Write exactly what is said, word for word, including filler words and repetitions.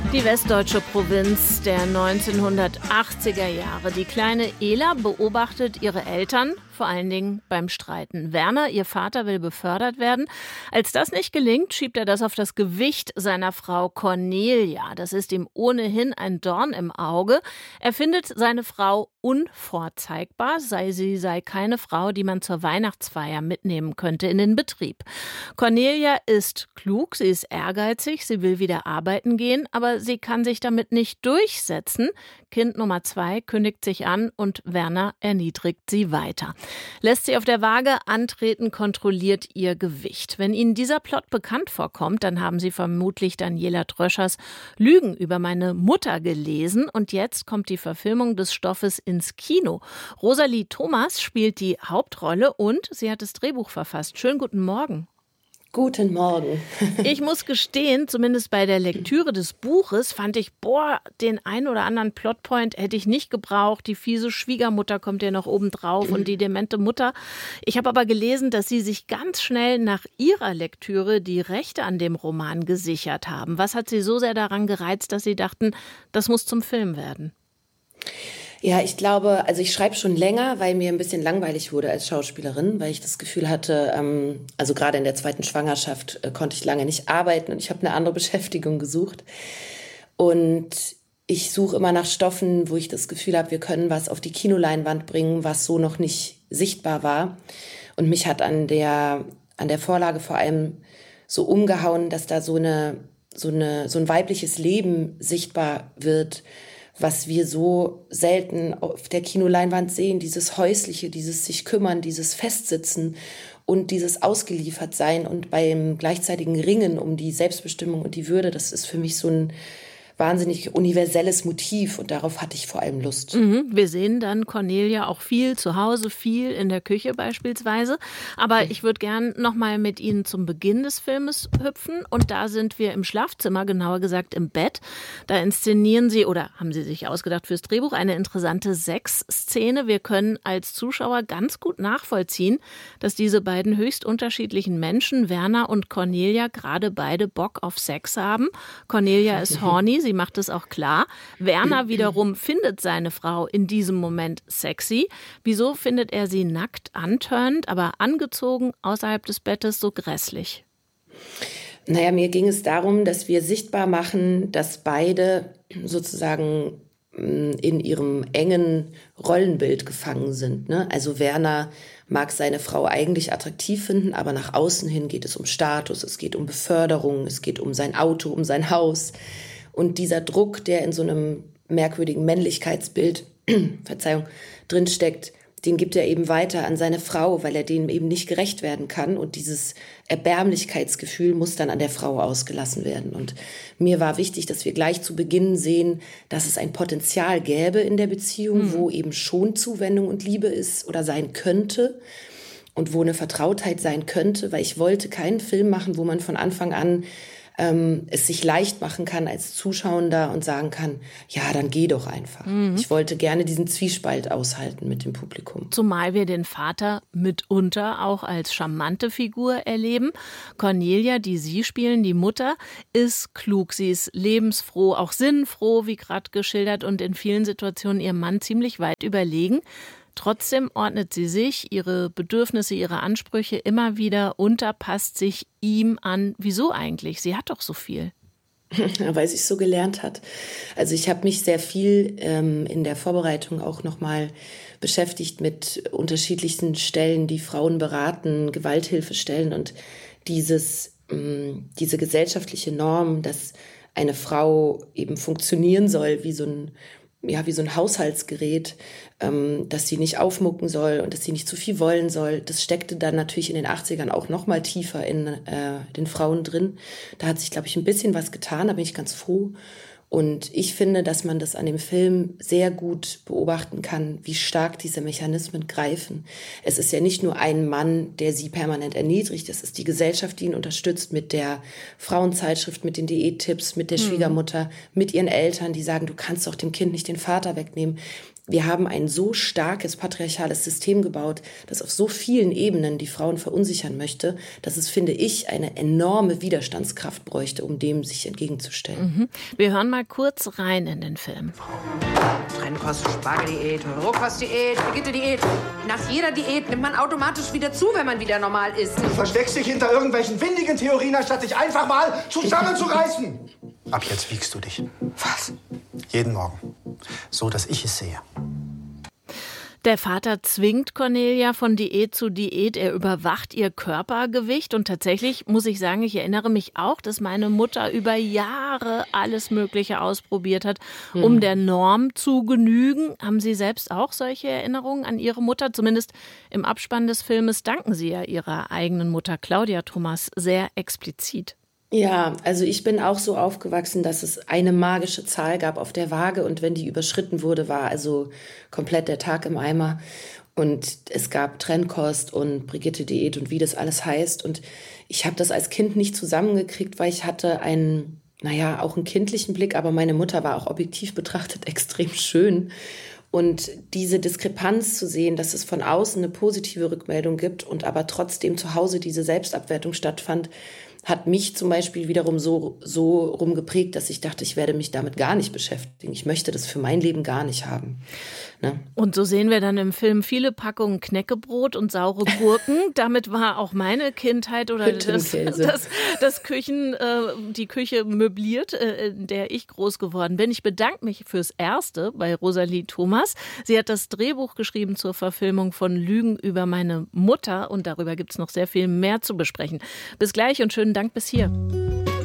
Die westdeutsche Provinz der neunzehnhundertachtziger Jahre. Die kleine Ela beobachtet ihre Eltern, vor allen Dingen beim Streiten. Werner, ihr Vater, will befördert werden. Als das nicht gelingt, schiebt er das auf das Gewicht seiner Frau Cornelia. Das ist ihm ohnehin ein Dorn im Auge. Er findet seine Frau unvorzeigbar, sei sie sei keine Frau, die man zur Weihnachtsfeier mitnehmen könnte in den Betrieb. Cornelia ist klug, sie ist ehrgeizig, sie will wieder arbeiten gehen, aber sie kann sich damit nicht durchsetzen. Kind Nummer zwei kündigt sich an und Werner erniedrigt sie weiter. Lässt sie auf der Waage antreten, kontrolliert ihr Gewicht. Wenn Ihnen dieser Plot bekannt vorkommt, dann haben Sie vermutlich Daniela Dröschers Lügen über meine Mutter gelesen. Und jetzt kommt die Verfilmung des Stoffes ins Kino. Rosalie Thomas spielt die Hauptrolle und sie hat das Drehbuch verfasst. Schönen guten Morgen. Guten Morgen. Ich muss gestehen, zumindest bei der Lektüre des Buches fand ich, boah, den einen oder anderen Plotpoint hätte ich nicht gebraucht. Die fiese Schwiegermutter kommt ja noch oben drauf und die demente Mutter. Ich habe aber gelesen, dass Sie sich ganz schnell nach Ihrer Lektüre die Rechte an dem Roman gesichert haben. Was hat Sie so sehr daran gereizt, dass Sie dachten, das muss zum Film werden? Ja, ich glaube, also ich schreibe schon länger, weil mir ein bisschen langweilig wurde als Schauspielerin, weil ich das Gefühl hatte, ähm, also gerade in der zweiten Schwangerschaft äh, konnte ich lange nicht arbeiten und ich habe eine andere Beschäftigung gesucht. Und ich suche immer nach Stoffen, wo ich das Gefühl habe, wir können was auf die Kinoleinwand bringen, was so noch nicht sichtbar war. Und mich hat an der, an der Vorlage vor allem so umgehauen, dass da so eine, so eine, so ein weibliches Leben sichtbar wird, was wir so selten auf der Kinoleinwand sehen, dieses Häusliche, dieses sich kümmern, dieses Festsitzen und dieses Ausgeliefertsein und beim gleichzeitigen Ringen um die Selbstbestimmung und die Würde, das ist für mich so ein wahnsinnig universelles Motiv und darauf hatte ich vor allem Lust. Mhm. Wir sehen dann Cornelia auch viel zu Hause, viel in der Küche beispielsweise. Aber ich würde gern noch mal mit Ihnen zum Beginn des Filmes hüpfen und da sind wir im Schlafzimmer, genauer gesagt im Bett. Da inszenieren Sie oder haben Sie sich ausgedacht fürs Drehbuch eine interessante Sexszene. Wir können als Zuschauer ganz gut nachvollziehen, dass diese beiden höchst unterschiedlichen Menschen, Werner und Cornelia, gerade beide Bock auf Sex haben. Cornelia ist horny, sie macht es auch klar. Werner wiederum findet seine Frau in diesem Moment sexy. Wieso findet er sie nackt, antörnend, aber angezogen außerhalb des Bettes so grässlich? Naja, mir ging es darum, dass wir sichtbar machen, dass beide sozusagen in ihrem engen Rollenbild gefangen sind. Ne? Also Werner mag seine Frau eigentlich attraktiv finden, aber nach außen hin geht es um Status, es geht um Beförderung, es geht um sein Auto, um sein Haus. Und dieser Druck, der in so einem merkwürdigen Männlichkeitsbild, Verzeihung, drinsteckt, den gibt er eben weiter an seine Frau, weil er dem eben nicht gerecht werden kann. Und dieses Erbärmlichkeitsgefühl muss dann an der Frau ausgelassen werden. Und mir war wichtig, dass wir gleich zu Beginn sehen, dass es ein Potenzial gäbe in der Beziehung, mhm. wo eben schon Zuwendung und Liebe ist oder sein könnte. Und wo eine Vertrautheit sein könnte, weil ich wollte keinen Film machen, wo man von Anfang an ähm, es sich leicht machen kann als Zuschauender und sagen kann, ja, dann geh doch einfach. Mhm. Ich wollte gerne diesen Zwiespalt aushalten mit dem Publikum. Zumal wir den Vater mitunter auch als charmante Figur erleben. Cornelia, die Sie spielen, die Mutter, ist klug, sie ist lebensfroh, auch sinnfroh, wie gerade geschildert, und in vielen Situationen ihrem Mann ziemlich weit überlegen. Trotzdem ordnet sie sich, ihre Bedürfnisse, ihre Ansprüche immer wieder unter, passt sich ihm an. Wieso eigentlich? Sie hat doch so viel. Ja, weil sie es so gelernt hat. Also ich habe mich sehr viel ähm, in der Vorbereitung auch nochmal beschäftigt mit unterschiedlichsten Stellen, die Frauen beraten, Gewalthilfestellen und dieses, ähm, diese gesellschaftliche Norm, dass eine Frau eben funktionieren soll wie so ein ja, wie so ein Haushaltsgerät, ähm, dass sie nicht aufmucken soll und dass sie nicht zu viel wollen soll. Das steckte dann natürlich in den achtzigern auch noch mal tiefer in äh, den Frauen drin. Da hat sich, glaube ich, ein bisschen was getan, da bin ich ganz froh. Und ich finde, dass man das an dem Film sehr gut beobachten kann, wie stark diese Mechanismen greifen. Es ist ja nicht nur ein Mann, der sie permanent erniedrigt. Es ist die Gesellschaft, die ihn unterstützt mit der Frauenzeitschrift, mit den Diättipps, mit der mhm. Schwiegermutter, mit ihren Eltern, die sagen, du kannst doch dem Kind nicht den Vater wegnehmen. wir haben ein so starkes patriarchales System gebaut, das auf so vielen Ebenen die Frauen verunsichern möchte, dass es, finde ich, eine enorme Widerstandskraft bräuchte, um dem sich entgegenzustellen. Mhm. Wir hören mal kurz rein in den Film. Trennkost, Spargeldiät, Rohkostdiät, Brigitte-Diät. Nach jeder Diät nimmt man automatisch wieder zu, wenn man wieder normal isst. Du versteckst dich hinter irgendwelchen windigen Theorien, anstatt dich einfach mal zusammenzureißen. Ab jetzt wiegst du dich. Was? Jeden Morgen. So, dass ich es sehe. Der Vater zwingt Cornelia von Diät zu Diät. Er überwacht ihr Körpergewicht. Und tatsächlich muss ich sagen, ich erinnere mich auch, dass meine Mutter über Jahre alles Mögliche ausprobiert hat, um hm. der Norm zu genügen. Haben Sie selbst auch solche Erinnerungen an Ihre Mutter? Zumindest im Abspann des Filmes danken Sie ja Ihrer eigenen Mutter Claudia Thomas sehr explizit. Ja, also ich bin auch so aufgewachsen, dass es eine magische Zahl gab auf der Waage und wenn die überschritten wurde, war also komplett der Tag im Eimer. Und es gab Trennkost und Brigitte-Diät und wie das alles heißt. Und ich habe das als Kind nicht zusammengekriegt, weil ich hatte einen, naja, auch einen kindlichen Blick, aber meine Mutter war auch objektiv betrachtet extrem schön. Und diese Diskrepanz zu sehen, dass es von außen eine positive Rückmeldung gibt und aber trotzdem zu Hause diese Selbstabwertung stattfand, hat mich zum Beispiel wiederum so, so rumgeprägt, dass ich dachte, ich werde mich damit gar nicht beschäftigen. Ich möchte das für mein Leben gar nicht haben. Ne? Und so sehen wir dann im Film viele Packungen Knäckebrot und saure Gurken. Damit war auch meine Kindheit oder das, das, das Küchen, äh, die Küche möbliert, äh, in der ich groß geworden bin. Ich bedanke mich fürs Erste bei Rosalie Thomas. Sie hat das Drehbuch geschrieben zur Verfilmung von Lügen über meine Mutter und darüber gibt es noch sehr viel mehr zu besprechen. Bis gleich und schönen Dank bis hier.